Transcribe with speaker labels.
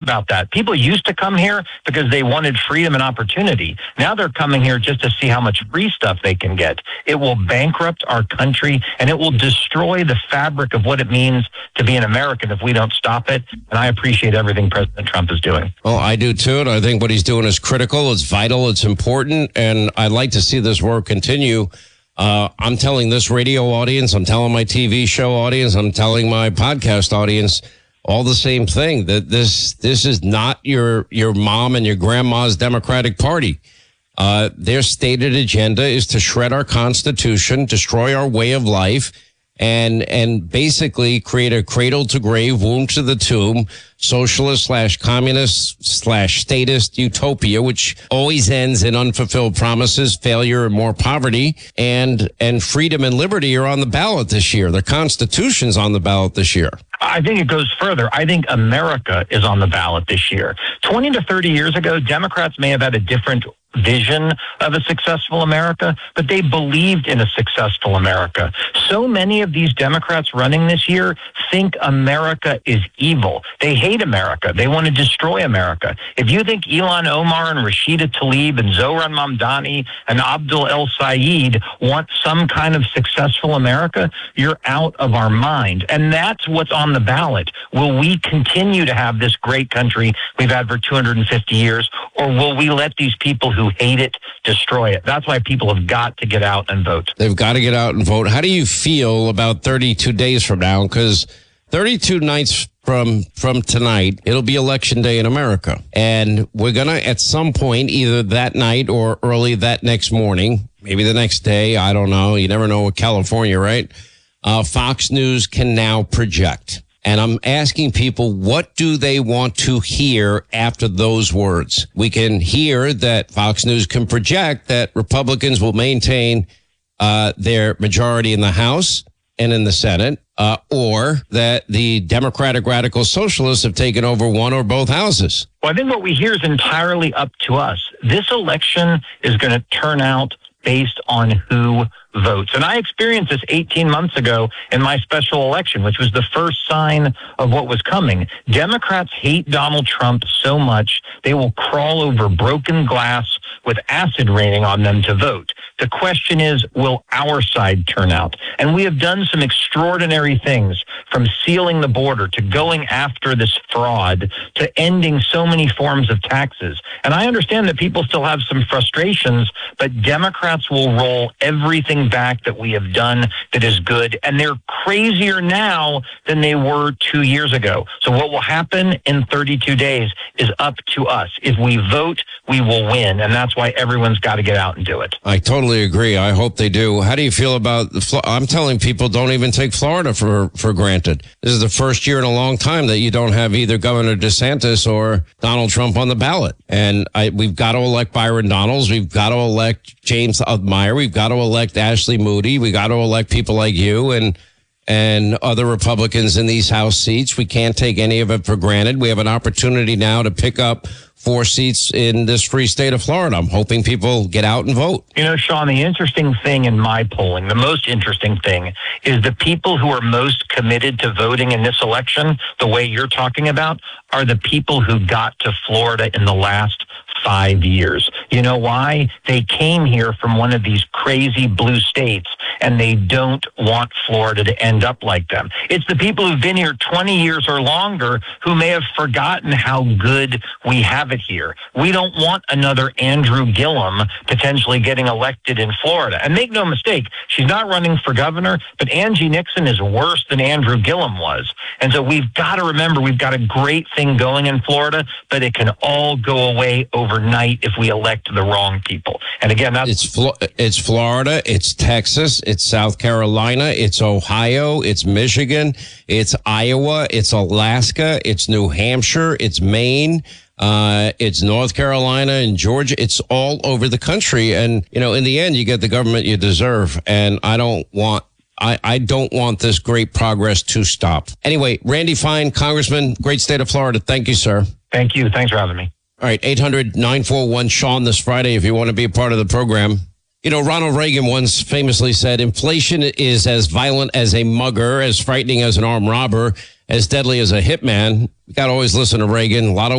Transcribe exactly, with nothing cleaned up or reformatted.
Speaker 1: about that. People used to come here because they wanted freedom and opportunity. Now they're coming here just to see how much free stuff they can get. It will bankrupt our country, and it will destroy the fabric of what it means to be an American if we don't stop it. And I appreciate everything President Trump is doing.
Speaker 2: Well, I do too, and I think what he's doing is critical, it's vital, it's important, and I'd like to see this work continue. Uh, I'm telling this radio audience, I'm telling my T V show audience, I'm telling my podcast audience all the same thing, that this this is not your your mom and your grandma's Democratic Party. Uh, their stated agenda is to shred our Constitution, destroy our way of life, and and basically create a cradle to grave, womb to the tomb, socialist slash communist slash statist utopia, which always ends in unfulfilled promises, failure, and more poverty. And and freedom and liberty are on the ballot this year. The Constitution's on the ballot this year.
Speaker 1: I think it goes further. I think America is on the ballot this year. twenty to thirty years ago, Democrats may have had a different vision of a successful America, but they believed in a successful America. So many of these Democrats running this year think America is evil. They hate America. They want to destroy America. If you think Ilhan Omar and Rashida Tlaib and Zohran Mamdani and Abdul El Sayed want some kind of successful America, you're out of our mind. And that's what's on the ballot. Will we continue to have this great country we've had for two hundred fifty years, or will we let these people who hate it destroy it? That's why people have got to get out and vote.
Speaker 2: They've got to get out and vote. How do you feel about thirty-two days from now? Because thirty-two nights from from tonight, it'll be election day in America. And we're going to, at some point, either that night or early that next morning, maybe the next day, I don't know. You never know with California, right? Uh, Fox News can now project. And I'm asking people, what do they want to hear after those words? We can hear that Fox News can project that Republicans will maintain uh, their majority in the House and in the Senate, uh, or that the Democratic Radical Socialists have taken over one or both houses.
Speaker 1: Well, I think what we hear is entirely up to us. This election is going to turn out based on who votes. And I experienced this eighteen months ago in my special election, which was the first sign of what was coming. Democrats hate Donald Trump so much, they will crawl over broken glass with acid raining on them to vote. The question is, will our side turn out? And we have done some extraordinary things, from sealing the border to going after this fraud to ending so many forms of taxes. And I understand that people still have some frustrations, but Democrats will roll everything back that we have done that is good. And they're crazier now than they were two years ago. So what will happen in thirty-two days is up to us. If we vote, we will win. And that's why everyone's got to get out and do it.
Speaker 2: I totally agree. I hope they do. How do you feel about the, I'm telling people, don't even take Florida for, for granted. This is the first year in a long time that you don't have either Governor DeSantis or Donald Trump on the ballot. And I, we've got to elect Byron Donalds. We've got to elect James Meyer. We've got to elect Ashley Moody. We got to elect people like you and and other Republicans in these House seats. We can't take any of it for granted. We have an opportunity now to pick up four seats in this free state of Florida. I'm hoping people get out and vote.
Speaker 1: You know, Sean, the interesting thing in my polling, the most interesting thing, is the people who are most committed to voting in this election, the way you're talking about, are the people who got to Florida in the last five years. You know why? They came here from one of these crazy blue states, and they don't want Florida to end up like them. It's the people who've been here twenty years or longer who may have forgotten how good we have it here. We don't want another Andrew Gillum potentially getting elected in Florida. And make no mistake, she's not running for governor, but Angie Nixon is worse than Andrew Gillum was. And so we've got to remember we've got a great thing going in Florida, but it can all go away overnight if we elect the wrong people. And again, that's
Speaker 2: it's Flo- it's Florida, it's Texas, it's South Carolina, it's Ohio, it's Michigan, it's Iowa, it's Alaska, it's New Hampshire, it's Maine. Uh, it's North Carolina and Georgia. It's all over the country. And, you know, in the end, you get the government you deserve. And I don't want, I, I don't want this great progress to stop. Anyway, Randy Fine, Congressman, great state of Florida. Thank you, sir.
Speaker 1: Thank you. Thanks for having me.
Speaker 2: All right. eight hundred nine four one Sean this Friday if you want to be a part of the program. You know, Ronald Reagan once famously said, inflation is as violent as a mugger, as frightening as an armed robber, as deadly as a hitman. You got to always listen to Reagan. A lot of